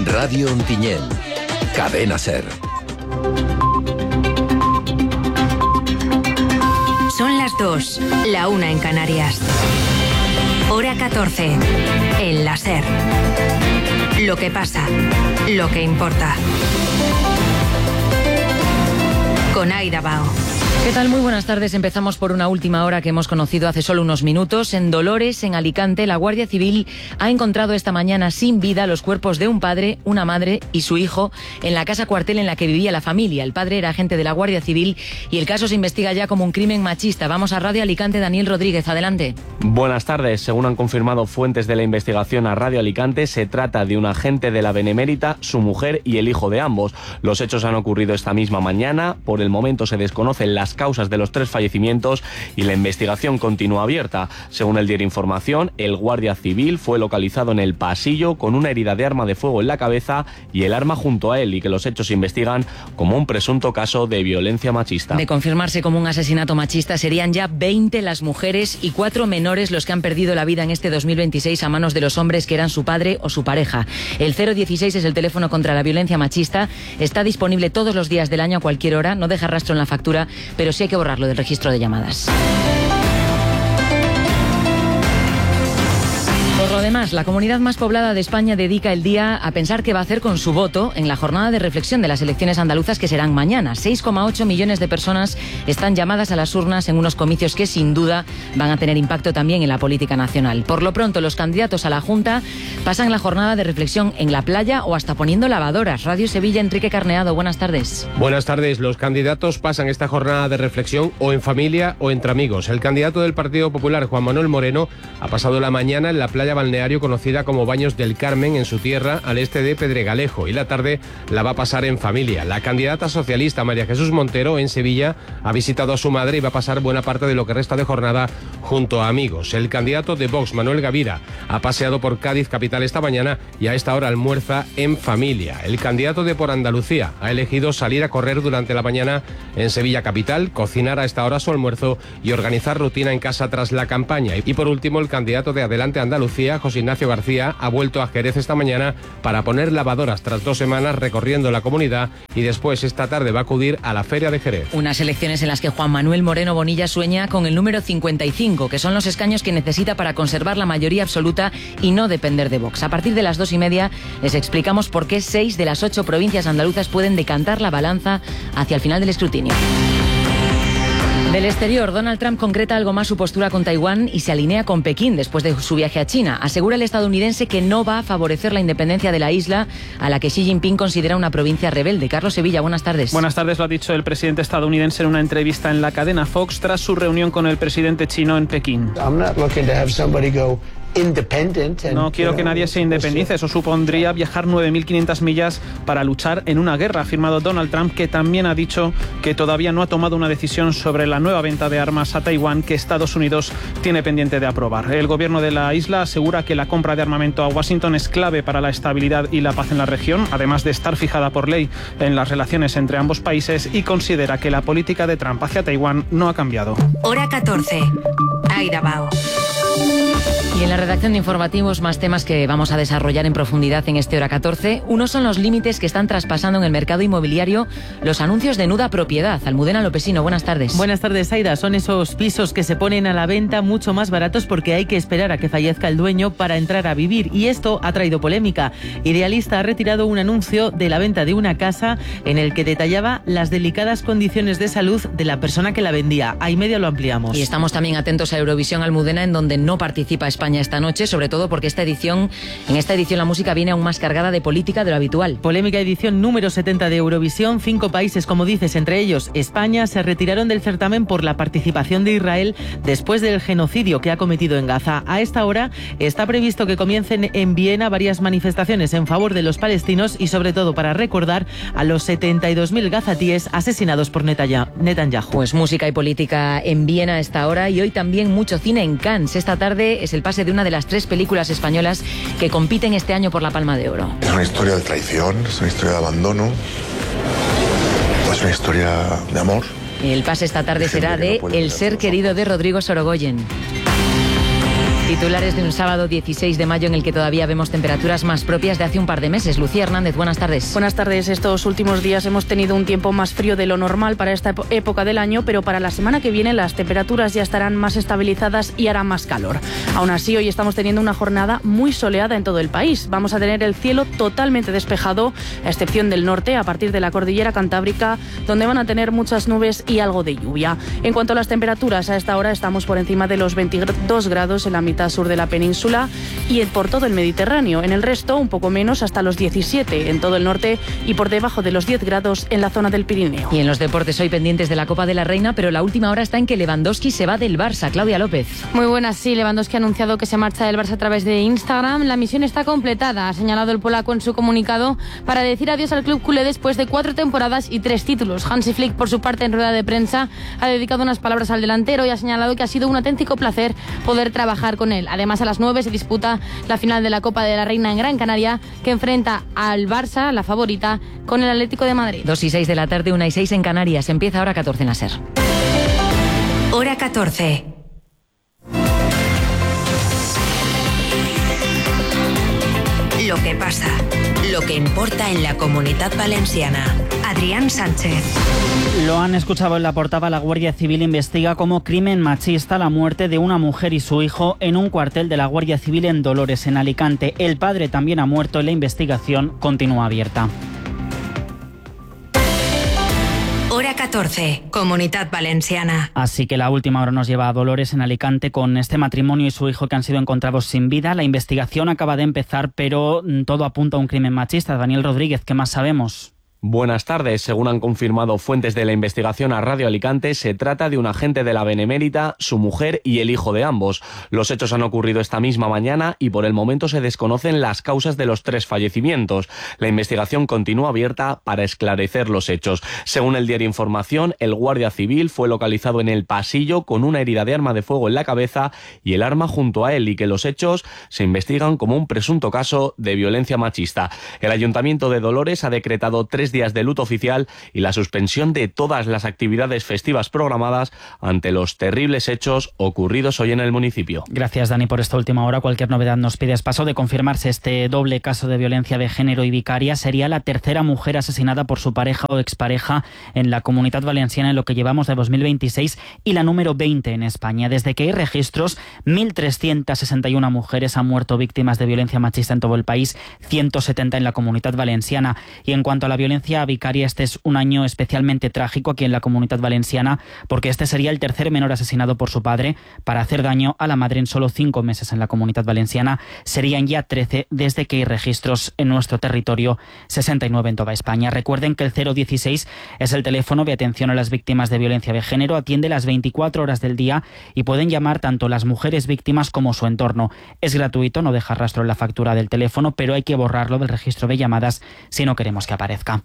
Radio Ontinyent, Cadena SER. Son las 2, la 1 en Canarias. Hora 14, en la SER. Lo que pasa, lo que importa. Con Aida Bao. ¿Qué tal? Muy buenas tardes. Empezamos por una última hora que hemos conocido hace solo unos minutos. En Dolores, en Alicante, la Guardia Civil ha encontrado esta mañana sin vida los cuerpos de un padre, una madre y su hijo en la casa cuartel en la que vivía la familia. El padre era agente de la Guardia Civil y el caso se investiga ya como un crimen machista. Vamos a Radio Alicante, Daniel Rodríguez, adelante. Buenas tardes. Según han confirmado fuentes de la investigación a Radio Alicante, se trata de un agente de la Benemérita, su mujer y el hijo de ambos. Los hechos han ocurrido esta misma mañana. Por el momento se desconocen las causas de los 3 fallecimientos y la investigación continúa abierta. Según el diario Información, el guardia civil fue localizado en el pasillo con una herida de arma de fuego en la cabeza y el arma junto a él, y que los hechos se investigan como un presunto caso de violencia machista. De confirmarse como un asesinato machista, serían ya 20 las mujeres y 4 menores los que han perdido la vida en este 2026 a manos de los hombres que eran su padre o su pareja. El 016 es el teléfono contra la violencia machista. Está disponible todos los días del año a cualquier hora. No deja rastro en la factura, pero sí hay que borrarlo del registro de llamadas. Por lo demás, la comunidad más poblada de España dedica el día a pensar qué va a hacer con su voto en la jornada de reflexión de las elecciones andaluzas que serán mañana. 6,8 millones de personas están llamadas a las urnas en unos comicios que sin duda van a tener impacto también en la política nacional. Por lo pronto, los candidatos a la Junta pasan la jornada de reflexión en la playa o hasta poniendo lavadoras. Radio Sevilla, Enrique Carneado, buenas tardes. Buenas tardes. Los candidatos pasan esta jornada de reflexión o en familia o entre amigos. El candidato del Partido Popular, Juan Manuel Moreno, ha pasado la mañana en la playa balneario conocida como Baños del Carmen en su tierra al este de Pedregalejo, y la tarde la va a pasar en familia. La candidata socialista María Jesús Montero en Sevilla ha visitado a su madre y va a pasar buena parte de lo que resta de jornada junto a amigos. El candidato de Vox, Manuel Gavira, ha paseado por Cádiz capital esta mañana y a esta hora almuerza en familia. El candidato de Por Andalucía ha elegido salir a correr durante la mañana en Sevilla capital, cocinar a esta hora su almuerzo y organizar rutina en casa tras la campaña. Y por último, el candidato de Adelante Andalucía, José Ignacio García, ha vuelto a Jerez esta mañana para poner lavadoras tras 2 semanas recorriendo la comunidad, y después esta tarde va a acudir a la Feria de Jerez. Unas elecciones en las que Juan Manuel Moreno Bonilla sueña con el número 55, que son los escaños que necesita para conservar la mayoría absoluta y no depender de Vox. A partir de las 2:30 les explicamos por qué 6 de las 8 provincias andaluzas pueden decantar la balanza hacia el final del escrutinio. Del exterior, Donald Trump concreta algo más su postura con Taiwán y se alinea con Pekín después de su viaje a China. Asegura el estadounidense que no va a favorecer la independencia de la isla, a la que Xi Jinping considera una provincia rebelde. Carlos Sevilla, buenas tardes. Buenas tardes, lo ha dicho el presidente estadounidense en una entrevista en la cadena Fox tras su reunión con el presidente chino en Pekín. No quiero que nadie se independice, eso supondría viajar 9.500 millas para luchar en una guerra, ha afirmado Donald Trump, que también ha dicho que todavía no ha tomado una decisión sobre la nueva venta de armas a Taiwán que Estados Unidos tiene pendiente de aprobar. El gobierno de la isla asegura que la compra de armamento a Washington es clave para la estabilidad y la paz en la región, además de estar fijada por ley en las relaciones entre ambos países, y considera que la política de Trump hacia Taiwán no ha cambiado. Hora 14, Aida Bao. Y en la redacción de informativos, más temas que vamos a desarrollar en profundidad en este Hora 14. Uno son los límites que están traspasando en el mercado inmobiliario los anuncios de nuda propiedad. Almudena Lopesino, buenas tardes. Buenas tardes, Aida. Son esos pisos que se ponen a la venta mucho más baratos porque hay que esperar a que fallezca el dueño para entrar a vivir. Y esto ha traído polémica. Idealista ha retirado un anuncio de la venta de una casa en el que detallaba las delicadas condiciones de salud de la persona que la vendía. A y media lo ampliamos. Y estamos también atentos a Eurovisión, Almudena, en donde no participa España esta noche, sobre todo porque en esta edición la música viene aún más cargada de política de lo habitual. Polémica edición número 70 de Eurovisión. 5 países, como dices, entre ellos España, se retiraron del certamen por la participación de Israel después del genocidio que ha cometido en Gaza. A esta hora está previsto que comiencen en Viena varias manifestaciones en favor de los palestinos y sobre todo para recordar a los 72.000 gazatíes asesinados por Netanyahu. Pues música y política en Viena a esta hora, y hoy también mucho cine en Cannes. Esta tarde es el pase de una de las 3 películas españolas que compiten este año por la Palma de Oro. Es una historia de traición, es una historia de abandono, es una historia de amor. El pase esta tarde será de El ser querido de Rodrigo Sorogoyen. Titulares de un sábado 16 de mayo en el que todavía vemos temperaturas más propias de hace un par de meses. Lucía Hernández, buenas tardes. Buenas tardes. Estos últimos días hemos tenido un tiempo más frío de lo normal para esta época del año, pero para la semana que viene las temperaturas ya estarán más estabilizadas y hará más calor. Aún así, hoy estamos teniendo una jornada muy soleada en todo el país. Vamos a tener el cielo totalmente despejado, a excepción del norte, a partir de la cordillera cantábrica, donde van a tener muchas nubes y algo de lluvia. En cuanto a las temperaturas, a esta hora estamos por encima de los 22 grados en la mitad sur de la península y por todo el Mediterráneo. En el resto, un poco menos, hasta los 17 en todo el norte y por debajo de los 10 grados en la zona del Pirineo. Y en los deportes hoy pendientes de la Copa de la Reina, pero la última hora está en que Lewandowski se va del Barça. Claudia López. Muy buenas, sí. Lewandowski ha anunciado que se marcha del Barça a través de Instagram. La misión está completada, ha señalado el polaco en su comunicado, para decir adiós al club culé después de 4 temporadas y 3 títulos. Hansi Flick, por su parte, en rueda de prensa, ha dedicado unas palabras al delantero y ha señalado que ha sido un auténtico placer poder trabajar con él. Además, a las 9 se disputa la final de la Copa de la Reina en Gran Canaria, que enfrenta al Barça, la favorita, con el Atlético de Madrid. 2:06 de la tarde, 1:06 en Canarias. Empieza hora 14 en la SER. Hora 14. Lo que pasa, lo que importa en la Comunitat Valenciana. Adrián Sánchez. Lo han escuchado en la portada. La Guardia Civil investiga como crimen machista la muerte de una mujer y su hijo en un cuartel de la Guardia Civil en Dolores, en Alicante. El padre también ha muerto y la investigación continúa abierta. Hora 14, Comunitat Valenciana. Así que la última hora nos lleva a Dolores, en Alicante, con este matrimonio y su hijo que han sido encontrados sin vida. La investigación acaba de empezar, pero todo apunta a un crimen machista. Daniel Rodríguez, ¿qué más sabemos? Buenas tardes. Según han confirmado fuentes de la investigación a Radio Alicante, se trata de un agente de la Benemérita, su mujer y el hijo de ambos. Los hechos han ocurrido esta misma mañana y por el momento se desconocen las causas de los 3 fallecimientos. La investigación continúa abierta para esclarecer los hechos. Según el diario Información, el guardia civil fue localizado en el pasillo con una herida de arma de fuego en la cabeza y el arma junto a él, y que los hechos se investigan como un presunto caso de violencia machista. El Ayuntamiento de Dolores ha decretado 3 días de luto oficial y la suspensión de todas las actividades festivas programadas ante los terribles hechos ocurridos hoy en el municipio. Gracias, Dani, por esta última hora. Cualquier novedad nos pides paso. De confirmarse este doble caso de violencia de género y vicaria, sería la tercera mujer asesinada por su pareja o expareja en la Comunitat Valenciana en lo que llevamos de 2026 y la número 20 en España. Desde que hay registros, 1.361 mujeres han muerto víctimas de violencia machista en todo el país, 170 en la Comunitat Valenciana. Y en cuanto a la violencia vicaria, este es un año especialmente trágico aquí en la Comunitat Valenciana, porque este sería el tercer menor asesinado por su padre para hacer daño a la madre en solo 5 meses en la Comunitat Valenciana. Serían ya 13 desde que hay registros en nuestro territorio, 69 en toda España. Recuerden que el 016 es el teléfono de atención a las víctimas de violencia de género. Atiende las 24 horas del día y pueden llamar tanto las mujeres víctimas como su entorno. Es gratuito, no deja rastro en la factura del teléfono, pero hay que borrarlo del registro de llamadas si no queremos que aparezca.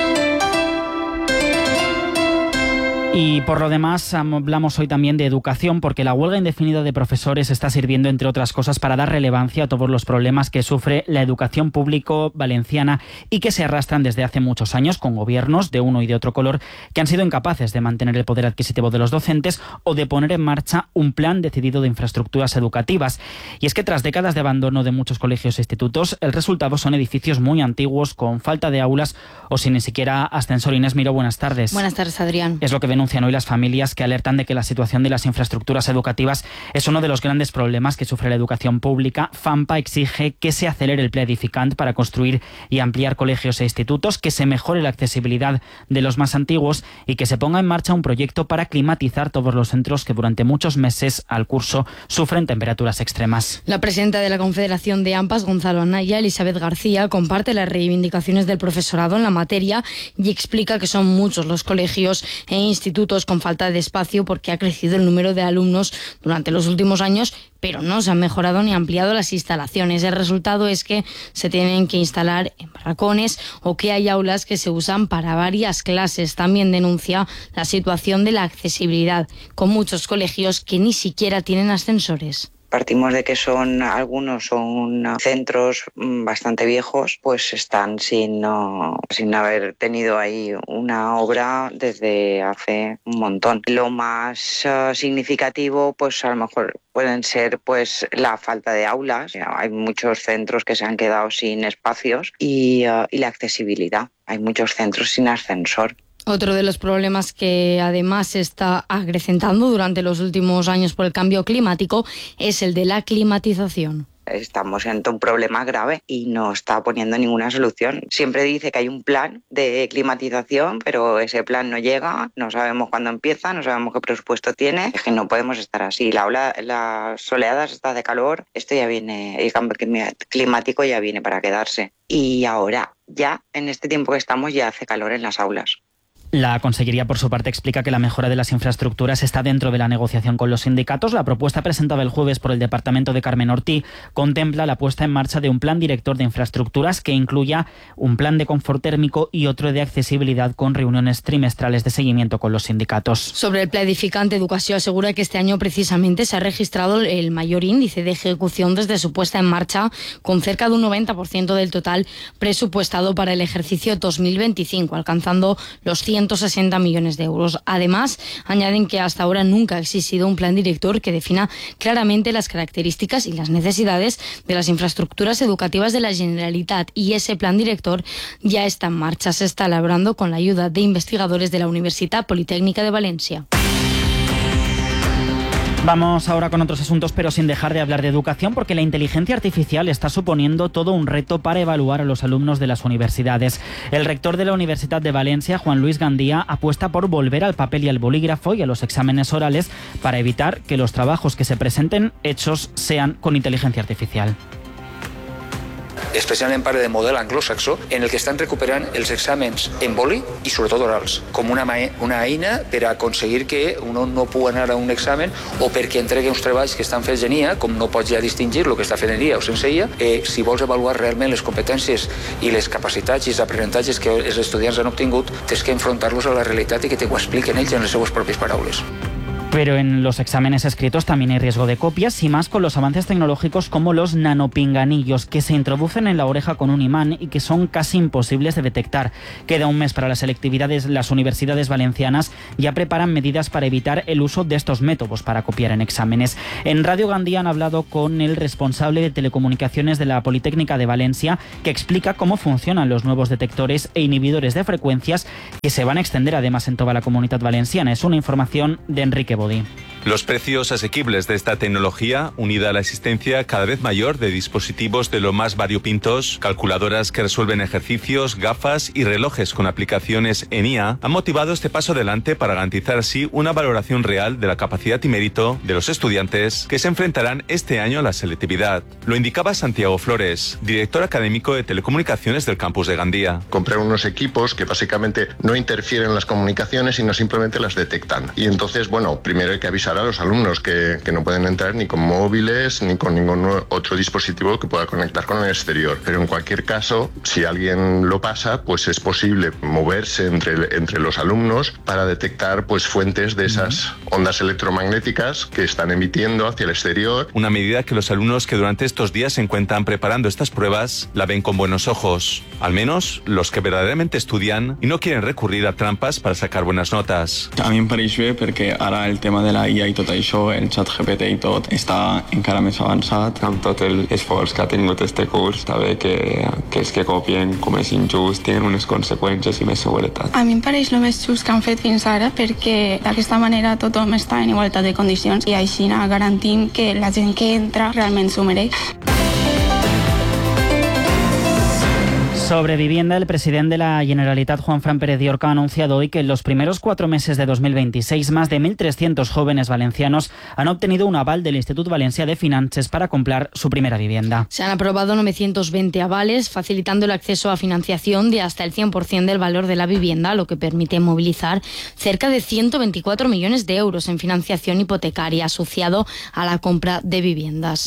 Y por lo demás, hablamos hoy también de educación, porque la huelga indefinida de profesores está sirviendo, entre otras cosas, para dar relevancia a todos los problemas que sufre la educación público valenciana y que se arrastran desde hace muchos años con gobiernos de uno y de otro color que han sido incapaces de mantener el poder adquisitivo de los docentes o de poner en marcha un plan decidido de infraestructuras educativas. Y es que tras décadas de abandono de muchos colegios e institutos, el resultado son edificios muy antiguos, con falta de aulas o sin ni siquiera ascensor. Inés Miró, buenas tardes. Buenas tardes, Adrián. Es lo que denuncian hoy las familias, que alertan de que la situación de las infraestructuras educativas es uno de los grandes problemas que sufre la educación pública. FAMPA exige que se acelere el Pla Edificant para construir y ampliar colegios e institutos, que se mejore la accesibilidad de los más antiguos y que se ponga en marcha un proyecto para climatizar todos los centros que durante muchos meses al curso sufren temperaturas extremas. La presidenta de la Confederación de AMPAs, Gonzalo Anaya, Elizabeth García, comparte las reivindicaciones del profesorado en la materia y explica que son muchos los colegios e institutos con falta de espacio porque ha crecido el número de alumnos durante los últimos años, pero no se han mejorado ni ampliado las instalaciones. El resultado es que se tienen que instalar en barracones o que hay aulas que se usan para varias clases. También denuncia la situación de la accesibilidad, con muchos colegios que ni siquiera tienen ascensores. partimos de que algunos son centros bastante viejos, pues están sin haber tenido ahí una obra desde hace un montón. Lo más significativo, pues a lo mejor pueden ser pues la falta de aulas. Hay muchos centros que se han quedado sin espacios y la accesibilidad. Hay muchos centros sin ascensor. Otro de los problemas que además se está acrecentando durante los últimos años por el cambio climático es el de la climatización. Estamos ante un problema grave y no está poniendo ninguna solución. Siempre dice que hay un plan de climatización, pero ese plan no llega, no sabemos cuándo empieza, no sabemos qué presupuesto tiene. Es que no podemos estar así. Las oleadas estas de calor, esto ya viene, el cambio climático ya viene para quedarse. Y ahora, ya en este tiempo que estamos, ya hace calor en las aulas. La Consellería, por su parte, explica que la mejora de las infraestructuras está dentro de la negociación con los sindicatos. La propuesta presentada el jueves por el departamento de Carmen Ortí contempla la puesta en marcha de un plan director de infraestructuras que incluya un plan de confort térmico y otro de accesibilidad con reuniones trimestrales de seguimiento con los sindicatos. Sobre el Pla edificante, Educació asegura que este año precisamente se ha registrado el mayor índice de ejecución desde su puesta en marcha, con cerca de un 90% del total presupuestado para el ejercicio 2025, alcanzando los 160 millones de euros. Además, añaden que hasta ahora nunca ha existido un plan director que defina claramente las características y las necesidades de las infraestructuras educativas de la Generalitat, y ese plan director ya está en marcha. Se está elaborando con la ayuda de investigadores de la Universitat Politécnica de Valencia. Vamos ahora con otros asuntos, pero sin dejar de hablar de educación, porque la inteligencia artificial está suponiendo todo un reto para evaluar a los alumnos de las universidades. El rector de la Universitat de Valencia, Juan Luis Gandía, apuesta por volver al papel y al bolígrafo y a los exámenes orales para evitar que los trabajos que se presenten hechos sean con inteligencia artificial. Especialment part del model anglosaxó, en el que estan recuperant els exàmens en boli i sobretot orals, com una eina per a aconseguir que uno no pugui anar a un examen o perquè entregui uns treballs que estan fets en IA, com no pots ja distingir el que està fet en IA o sense IA. Si vols avaluar realment les competències i les capacitats i els aprenentatges que els estudiants han obtingut, tens que enfrontar-los a la realitat i que te ho expliquen ells en les seues pròpies paraules. Pero en los exámenes escritos también hay riesgo de copias, y más con los avances tecnológicos como los nanopinganillos, que se introducen en la oreja con un imán y que son casi imposibles de detectar. Queda un mes para la selectividad. Las universidades valencianas ya preparan medidas para evitar el uso de estos métodos para copiar en exámenes. En Radio Gandía han hablado con el responsable de telecomunicaciones de la Politécnica de Valencia, que explica cómo funcionan los nuevos detectores e inhibidores de frecuencias, que se van a extender además en toda la Comunidad Valenciana. Es una información de Enrique Bodi. Los precios asequibles de esta tecnología, unida a la existencia cada vez mayor de dispositivos de lo más variopintos, calculadoras que resuelven ejercicios, gafas y relojes con aplicaciones en IA, han motivado este paso adelante para garantizar así una valoración real de la capacidad y mérito de los estudiantes que se enfrentarán este año a la selectividad. Lo indicaba Santiago Flores, director académico de telecomunicaciones del campus de Gandía. Comprar unos equipos que básicamente no interfieren en las comunicaciones, sino simplemente las detectan. Y entonces, bueno, primero hay que avisar a los alumnos que no pueden entrar ni con móviles ni con ningún otro dispositivo que pueda conectar con el exterior. Pero en cualquier caso, si alguien lo pasa, pues es posible moverse entre los alumnos para detectar pues fuentes de esas ondas electromagnéticas que están emitiendo hacia el exterior. Una medida que los alumnos que durante estos días se encuentran preparando estas pruebas la ven con buenos ojos. Al menos los que verdaderamente estudian y no quieren recurrir a trampas para sacar buenas notas. A mi em pareix bé perquè ara el tema de la IA i tot això, el xat GPT i tot, està encara més avançat. Amb tot l'esforç que ha tingut este curs, està bé que els que copien, com és injust, tenen unes conseqüències i més seguretat. A mi em pareix el més just que han fet fins ara, perquè d'aquesta manera tothom està en igualtat de condicions i així garantim que la gent que entra realment s'ho mereix. Sobre vivienda, el presidente de la Generalitat, Juanfran Pérez Diorca, ha anunciado hoy que en los primeros 4 meses de 2026 más de 1.300 jóvenes valencianos han obtenido un aval del Institut Valencià de Finances para comprar su primera vivienda. Se han aprobado 920 avales, facilitando el acceso a financiación de hasta el 100% del valor de la vivienda, lo que permite movilizar cerca de 124 millones de euros en financiación hipotecaria asociado a la compra de viviendas.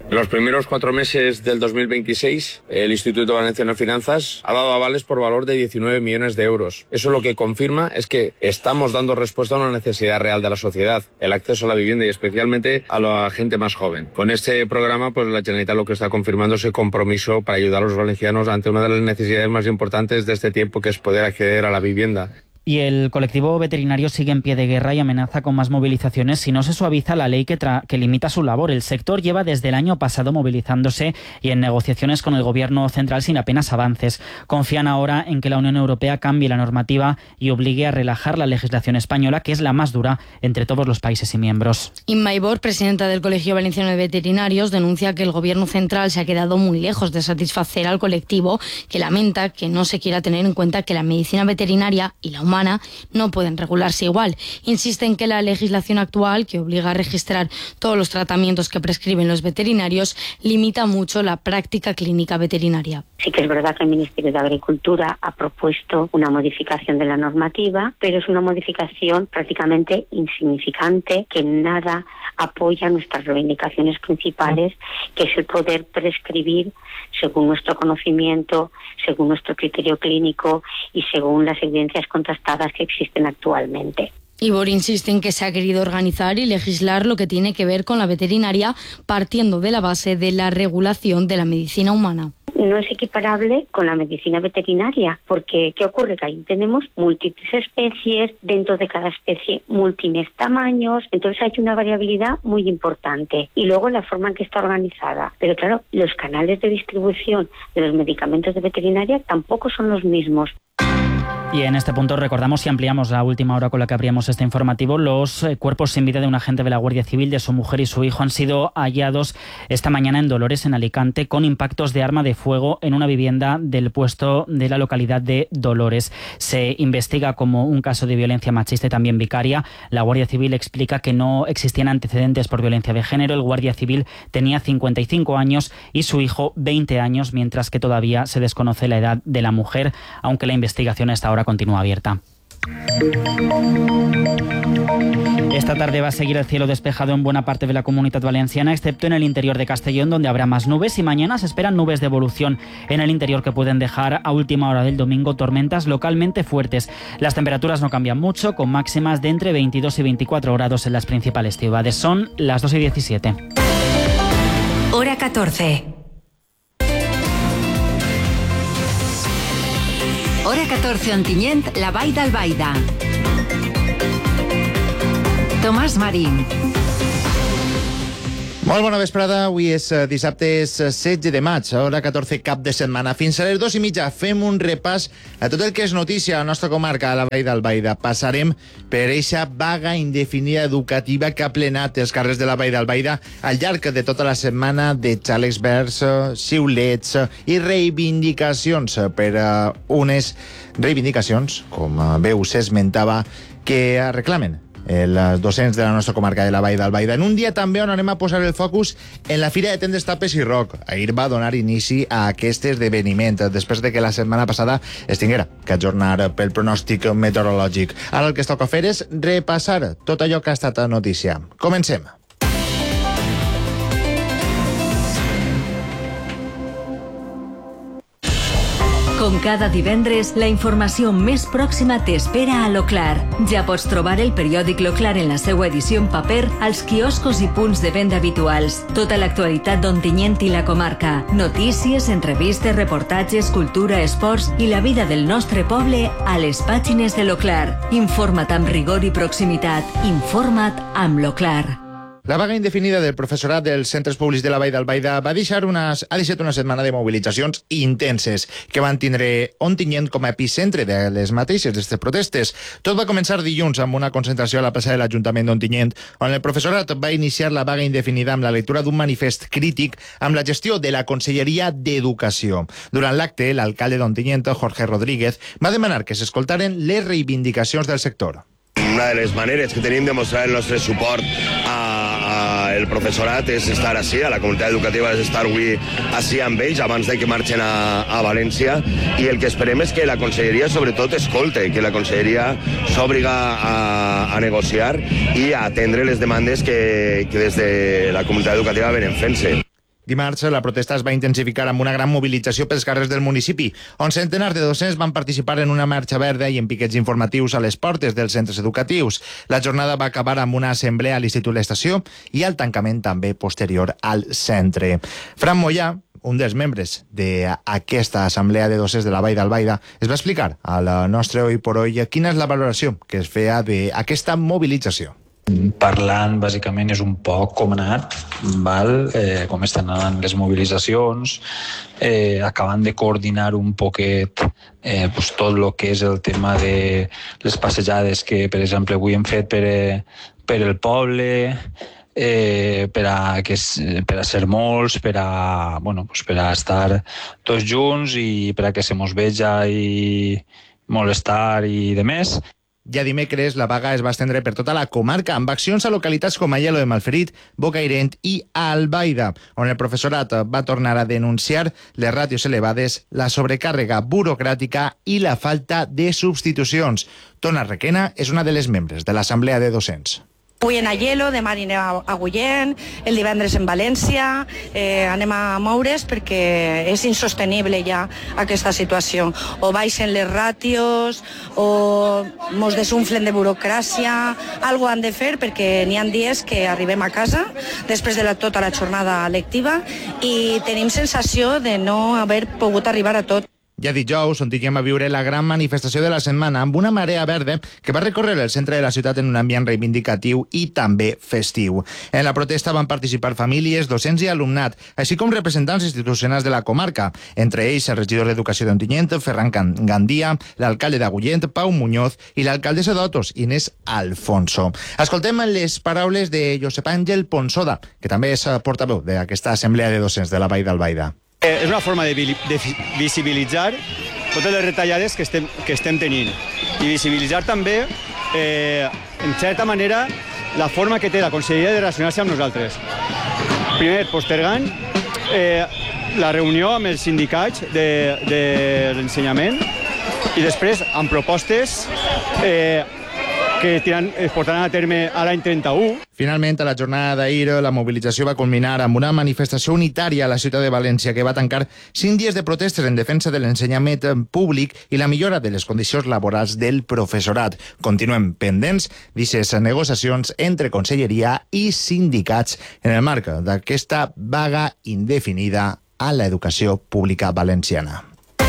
En los primeros 4 meses del 2026, el Instituto Valenciano de Finanzas ha dado avales por valor de 19 millones de euros. Eso lo que confirma es que estamos dando respuesta a una necesidad real de la sociedad, el acceso a la vivienda y especialmente a la gente más joven. Con este programa, pues la Generalitat lo que está confirmando es el compromiso para ayudar a los valencianos ante una de las necesidades más importantes de este tiempo, que es poder acceder a la vivienda. Y el colectivo veterinario sigue en pie de guerra y amenaza con más movilizaciones si no se suaviza la ley que limita su labor. El sector lleva desde el año pasado movilizándose y en negociaciones con el Gobierno central sin apenas avances. Confían ahora en que la Unión Europea cambie la normativa y obligue a relajar la legislación española, que es la más dura entre todos los países y miembros. Inma Ibor, presidenta del Colegio Valenciano de Veterinarios, denuncia que el Gobierno central se ha quedado muy lejos de satisfacer al colectivo, que lamenta que no se quiera tener en cuenta que la medicina veterinaria y la humana no pueden regularse igual. Insisten que la legislación actual, que obliga a registrar todos los tratamientos que prescriben los veterinarios, limita mucho la práctica clínica veterinaria. Sí que es verdad que el Ministerio de Agricultura ha propuesto una modificación de la normativa, pero es una modificación prácticamente insignificante que nada apoya nuestras reivindicaciones principales, que es el poder prescribir según nuestro conocimiento, según nuestro criterio clínico y según las evidencias contrastadas que existen actualmente. Ibor insiste en que se ha querido organizar y legislar lo que tiene que ver con la veterinaria, partiendo de la base de la regulación de la medicina humana. No es equiparable con la medicina veterinaria, porque ¿qué ocurre? Que ahí tenemos múltiples especies, dentro de cada especie múltiples tamaños, entonces hay una variabilidad muy importante. Y luego la forma en que está organizada. Pero claro, los canales de distribución de los medicamentos de veterinaria tampoco son los mismos. Y en este punto recordamos y ampliamos la última hora con la que abríamos este informativo. Los cuerpos sin vida de un agente de la Guardia Civil, de su mujer y su hijo, han sido hallados esta mañana en Dolores, en Alicante, con impactos de arma de fuego en una vivienda del puesto de la localidad de Dolores. Se investiga como un caso de violencia machista y también vicaria. La Guardia Civil explica que no existían antecedentes por violencia de género. El Guardia Civil tenía 55 años y su hijo 20 años, mientras que todavía se desconoce la edad de la mujer, aunque la investigación hasta ahora continúa abierta. Esta tarde va a seguir el cielo despejado en buena parte de la Comunidad Valenciana, excepto en el interior de Castellón, donde habrá más nubes, y mañana se esperan nubes de evolución en el interior que pueden dejar a última hora del domingo tormentas localmente fuertes. Las temperaturas no cambian mucho, con máximas de entre 22 y 24 grados en las principales ciudades. Son las 2:17. Hora 14. Hora 14 Ontinyent, la Vall d'Albaida. Tomàs Marín. Molt bona vesprada, avui és dissabte, és 16 de maig, hora 14, cap de setmana. Fins a les 2:30 fem un repàs a tot el que és notícia a la nostra comarca, a la Vall d'Albaida. Passarem per eixa vaga indefinida educativa que ha plenat els carrers de la Vall d'Albaida al llarg de tota la setmana, de xalecs verds, xiulets i reivindicacions per unes reivindicacions, com bé us esmentava, que reclamen els docents de la nostra comarca de la Vall d'Albaida. En un dia també on anem a posar el focus en la Fira de Tendes, Tapes i Roc. Ahir va donar inici a aquest esdeveniment, després de que la setmana passada es tinguera que ajornar pel pronòstic meteorològic. Ara el que es toca fer és repassar tot allò que ha estat notícia. Comencem. Com cada divendres, la informació més pròxima t'espera a l'Oclar. Ja pots trobar el periòdic L'Oclar en la seva edició en paper als quioscos i punts de venda habituals. Tota l'actualitat d'Ontinyent i la comarca. Notícies, entrevistes, reportatges, cultura, esports i la vida del nostre poble a les pàgines de l'Oclar. Informa't amb rigor i proximitat. Informa't amb l'Oclar. La vaga indefinida del professorat dels centres públics de la Vall d'Albaida ha deixat una setmana de mobilitzacions intenses que van tindre Ontinyent com a epicentre de les mateixes d'aquestes protestes. Tot va començar dilluns amb una concentració a la plaça de l'Ajuntament d'Ontinyent, on el professorat va iniciar la vaga indefinida amb la lectura d'un manifest crític amb la gestió de la Conselleria d'Educació. Durant l'acte, l'alcalde d'Ontinyent, Jorge Rodríguez, va demanar que s'escoltaren les reivindicacions del sector. Una de les maneres que tenim de mostrar el nostre suport al professorat és estar així, a la comunitat educativa és estar avui així amb ells abans de que marxen a València, i el que esperem és que la Conselleria sobretot escolte, que la Conselleria s'obliga a negociar i a atendre les demandes que des de la comunitat educativa venen fent-se. Dimarts, la protesta es va intensificar amb una gran mobilització pels carrers del municipi, on centenars de docents van participar en una marxa verda i en piquets informatius a les portes dels centres educatius. La jornada va acabar amb una assemblea a l'Institut L'Estació i el tancament també posterior al centre. Fran Mollà, un dels membres d'aquesta assemblea de docents de la Vall d'Albaida, es va explicar al nostre Oi por Oi quina és la valoració que es feia d'aquesta mobilització. Parlant, bàsicament, és un poc com ha anat, com estan anant les mobilitzacions, acabant de coordinar un poquet tot el que és el tema de les passejades que, per exemple, avui hem fet per el poble, per a ser molts, per a estar tots junts i per a que se mos veja i molestar i de més. Ja dimecres, la vaga es va estendre per tota la comarca, amb accions a localitats com Aielo de Malferit, Bocairent i Albaida, on el professorat va tornar a denunciar les ràtios elevades, la sobrecàrrega burocràtica i la falta de substitucions. Tona Requena és una de les membres de l'Assemblea de Docents. Avui en Aielo, demà anirem a Agullent, el divendres en València, anem a moure's perquè és insostenible ja aquesta situació. O baixen les ràtios, o mos desunflen de burocràcia, algo han de fer perquè n'hi ha dies que arribem a casa després de tota la jornada lectiva i tenim sensació de no haver pogut arribar a tot. Ja dijous, on tinguem a viure la gran manifestació de la setmana amb una marea verda que va recórrer el centre de la ciutat en un ambient reivindicatiu i també festiu. En la protesta van participar famílies, docents i alumnat, així com representants institucionals de la comarca, entre ells el regidor d'Educació d'Ontinyent, Ferran Gandia, l'alcalde d'Agullent, Pau Muñoz, i l'alcaldessa d'Otos, Inés Alfonso. Escoltem les paraules de Josep Àngel Ponsoda, que també és portaveu d'aquesta assemblea de docents de la Vall d'Albaida. És una forma de visibilitzar totes les retallades que estem tenint i visibilitzar també, en certa manera, la forma que té la Conselleria de relacionar-se amb nosaltres. Primer, postergant la reunió amb els sindicats de l'ensenyament i després amb propostes que es portaran a terme a l'any 31. Finalment, a la jornada d'ahir, la mobilització va culminar amb una manifestació unitària a la ciutat de València que va tancar 5 dies de protestes en defensa de l'ensenyament públic i la millora de les condicions laborals del professorat. Continuem pendents d'aquestes negociacions entre Conselleria i sindicats en el marc d'aquesta vaga indefinida a l'educació pública valenciana.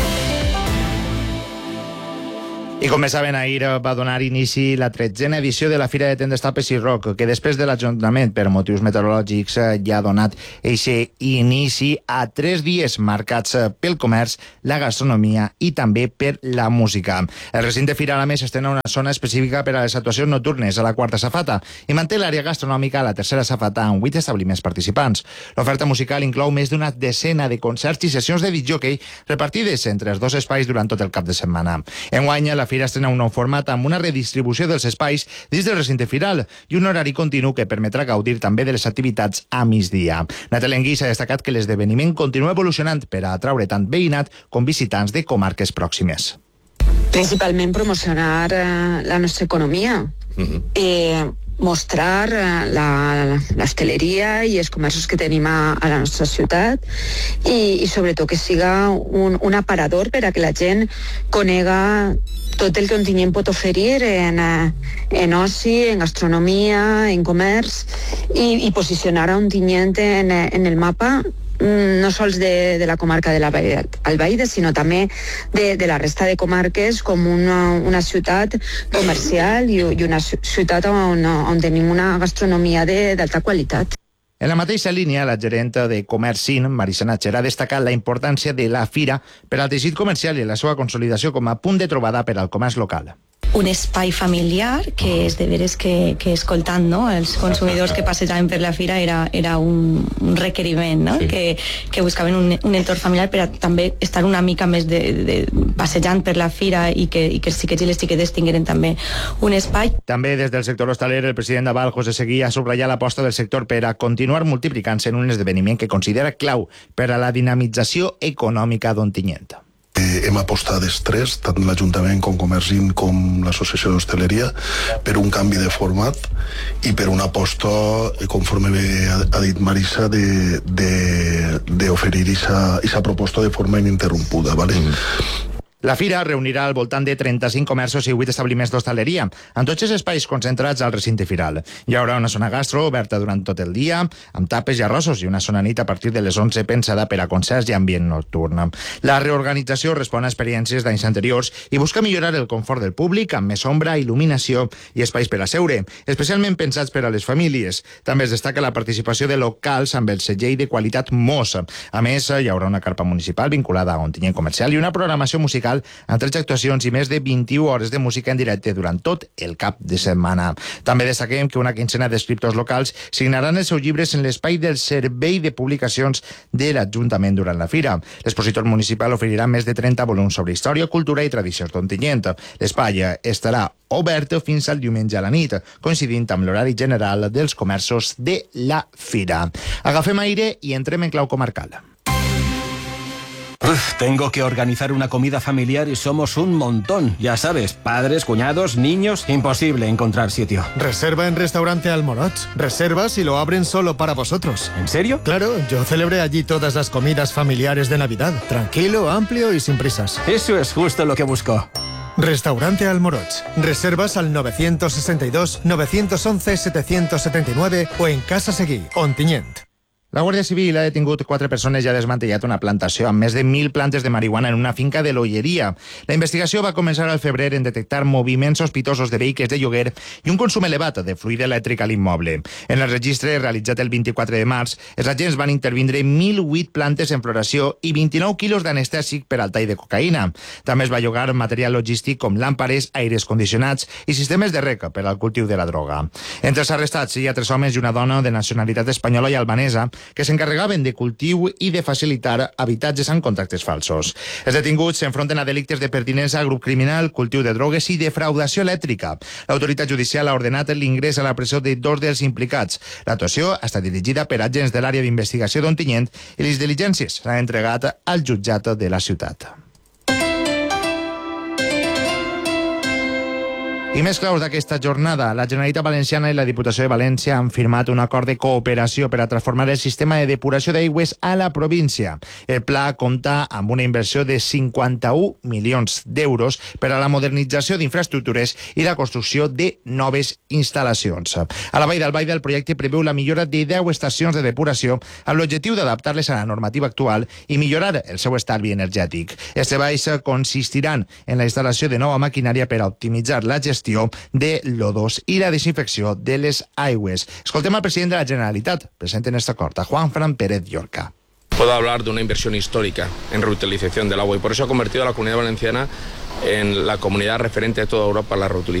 I com bé saben, ahir va donar inici la 13a edició de la Fira de Tendes Tapes i Roc, que després de l'Ajuntament per motius meteorològics ja ha donat eixe inici a 3 dies marcats pel comerç, la gastronomia i també per la música. El recinte firal, a més, estrena una zona específica per a les actuacions nocturnes a la quarta safata i manté l'àrea gastronòmica a la tercera safata amb 8 establiments participants. L'oferta musical inclou més d'una decena de concerts i sessions de disc-jockey repartides entre els dos espais durant tot el cap de setmana. Enguany, la Fira estrena un nou format amb una redistribució dels espais dins del recinte firal i un horari continu que permetrà gaudir també de les activitats a migdia. Natal Enguix ha destacat que l'esdeveniment continua evolucionant per a atraure tant veïnat com visitants de comarques pròximes. Principalment promocionar la nostra economia. Mostrar l'hostaleria i els comerços que tenim a la nostra ciutat i sobretot que siga un aparador per a que la gent conega tot el que Ontinyent pot oferir en oci, en gastronomia, en comerç i posicionar a Ontinyent en el mapa no sols de la comarca de la Vall d'Albaida, sinó també de la resta de comarques com una ciutat comercial i una ciutat on tenim una gastronomia d'alta qualitat. En la mateixa línia, la gerent de Comerç SIN, Marisa Natcher, ha destacat la importància de la fira per al teixit comercial i la seva consolidació com a punt de trobada per al comerç local. Un espai familiar que és de veres que escoltant els consumidors que passejaven per la fira era un requeriment, no? Sí. Que buscaven un entorn familiar per a també estar una mica més de passejant per la fira i que els xiquets i les xiquetes tingueren també un espai. També des del sector hostaler, el president d'Aval, José Seguí, ha subratllat l'aposta del sector per a continuar multiplicant-se en un esdeveniment que considera clau per a la dinamització econòmica d'Ontinyent. Hem apostat els tres, tant l'Ajuntament com Comerçint com l'Associació d'Hostaleria, per un canvi de format i per una aposta, conforme ha dit Marisa, d'oferir aquesta proposta de forma ininterrompuda, ¿vale? La fira reunirà al voltant de 35 comerços i 8 establiments d'hostaleria, amb tots els espais concentrats al recinte firal. Hi haurà una zona gastro oberta durant tot el dia, amb tapes i arrossos, i una zona nit a partir de les 11 pensada per a concerts i ambient nocturn. La reorganització respon a experiències d'anys anteriors i busca millorar el confort del públic amb més ombra, il·luminació i espais per a seure, especialment pensats per a les famílies. També es destaca la participació de locals amb el segell de qualitat MOS. A més, hi haurà una carpa municipal vinculada a Ontinyent Comercial i una programació musical amb 13 actuacions i més de 21 hores de música en directe durant tot el cap de setmana. També destaquem que una quincena d'escriptors locals signaran els seus llibres en l'espai del Servei de Publicacions de l'Ajuntament durant la fira. L'expositor municipal oferirà més de 30 volums sobre història, cultura i tradicions d'Ontinyent. L'espai estarà obert fins al diumenge a la nit, coincidint amb l'horari general dels comerços de la fira. Agafem aire i entrem en clau comarcal. Tengo que organizar una comida familiar y somos un montón. Ya sabes, padres, cuñados, niños, imposible encontrar sitio. Reserva en Restaurante Almoroch. Reservas y lo abren solo para vosotros. ¿En serio? Claro, yo celebré allí todas las comidas familiares de Navidad. Tranquilo, amplio y sin prisas. Eso es justo lo que busco. Restaurante Almoroch. Reservas al 962-911-779 o en Casa Seguí, Ontinyent. La Guàrdia Civil ha detingut 4 persones i ha desmantellat una plantació amb més de 1.000 plantes de marihuana en una finca de l'Olleria. La investigació va començar al febrer en detectar moviments sospitosos de vehicles de lloguer i un consum elevat de fluid elèctric a l'immoble. En el registre realitzat el 24 de març, els agents van intervindre 1.008 plantes en floració i 29 quilos d'anestèsic per al tall de cocaïna. També es va llogar material logístic com làmpares, aires condicionats i sistemes de rec per al cultiu de la droga. Entre els arrestats hi ha 3 homes i una dona de nacionalitat espanyola i albanesa que s'encarregaven de cultiu i de facilitar habitatges amb contractes falsos. Els detinguts s'enfronten a delictes de pertinença a grup criminal, cultiu de drogues i defraudació elèctrica. L'autoritat judicial ha ordenat l'ingrés a la presó de 2 dels implicats. L'actuació està dirigida per agents de l'àrea d'investigació d'Ontinyent i les diligències s'han entregat al jutjat de la ciutat. I més claus d'aquesta jornada, la Generalitat Valenciana i la Diputació de València han firmat un acord de cooperació per a transformar el sistema de depuració d'aigües a la província. El pla compta amb una inversió de 51 milions d'euros per a la modernització d'infraestructures i la construcció de noves instal·lacions. A la Vall d'Albaida, el projecte preveu la millora de 10 estacions de depuració amb l'objectiu d'adaptar-les a la normativa actual i millorar el seu estalvi energètic. Els treballs consistiran en la instal·lació de nova maquinària per a optimitzar la gestió de lodos i la desinfecció de les aigües. Escoltem al president de la Generalitat, present en esta acord, a Juanfran Pérez Llorca. Puedo hablar de una inversión histórica en reutilización del agua y por eso ha convertido a la Comunidad Valenciana en la comunidad referente de toda Europa en la reutilización.